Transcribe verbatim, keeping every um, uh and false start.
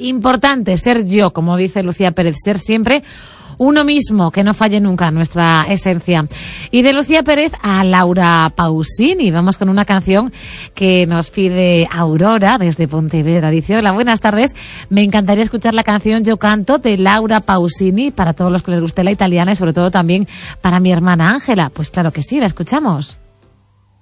importante ser yo, como dice Lucía Pérez, ser siempre uno mismo, que no falle nunca nuestra esencia. Y de Lucía Pérez a Laura Pausini, vamos con una canción que nos pide Aurora desde Pontevedra. Dice: hola, buenas tardes, me encantaría escuchar la canción Yo Canto de Laura Pausini para todos los que les guste la italiana y sobre todo también para mi hermana Ángela. Pues claro que sí, la escuchamos.